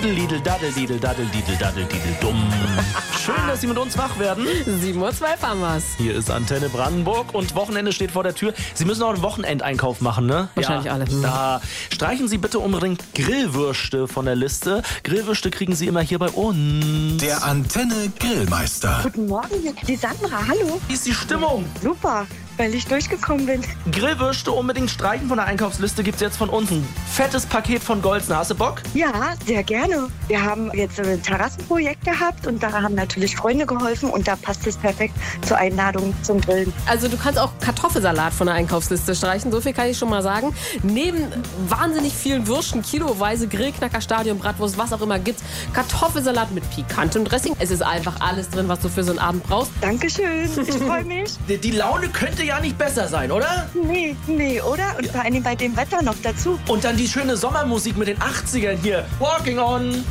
Dudelidel, Daddeldidel, Daddeldidel, Daddeldidel, dumm. Schön, dass Sie mit uns wach werden. 7:12 Uhr haben wir's. Hier ist Antenne Brandenburg und Wochenende steht vor der Tür. Sie müssen auch einen Wochenendeinkauf machen, ne? Wahrscheinlich alle. Da streichen Sie bitte unbedingt Grillwürste von der Liste. Grillwürste kriegen Sie immer hier bei uns. Der Antenne Grillmeister. Guten Morgen, hier ist die Sandra. Hallo. Wie ist die Stimmung? Super, weil ich durchgekommen bin. Grillwürste unbedingt streichen von der Einkaufsliste gibt's jetzt von uns. Ein fettes Paket von Goldsner. Hast du Bock? Ja, sehr gerne. Wir haben jetzt ein Terrassenprojekt gehabt und da haben natürlich Freunde geholfen und da passt es perfekt zur Einladung zum Grillen. Also du kannst auch Kartoffelsalat von der Einkaufsliste streichen, so viel kann ich schon mal sagen. Neben wahnsinnig vielen Würsten, kiloweise Grillknacker, Stadion, Bratwurst, was auch immer gibt's, Kartoffelsalat mit pikantem Dressing. Es ist einfach alles drin, was du für so einen Abend brauchst. Dankeschön, ich freue mich. Die Laune könnte ja nicht besser sein, oder? Nee, oder? Und vor allem bei dem Wetter noch dazu. Und dann die schöne Sommermusik mit den 80ern hier. Walking on.